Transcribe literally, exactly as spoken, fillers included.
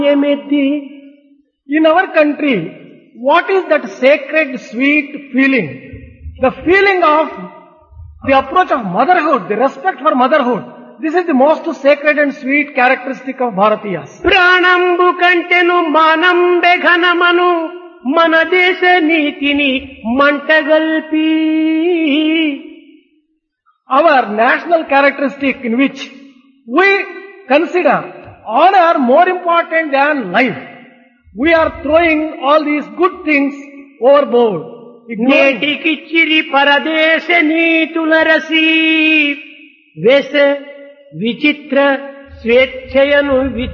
ఏమిటి? In our country, what is that sacred, sweet feeling? The feeling of the approach of motherhood, the respect for motherhood. This is the most sacred and sweet characteristic of Bharatiyas. ప్రాణంబు కంటెను మానంబె ఘనమను మన దేశ నీతిని మంటగల్పి. Our national characteristic in which we consider honor more important than life. We are throwing all these good things overboard. నేటికిచ్చిరి పరదేశ నీతుల రసి వేస విచిత్ర స్వేచ్ఛయను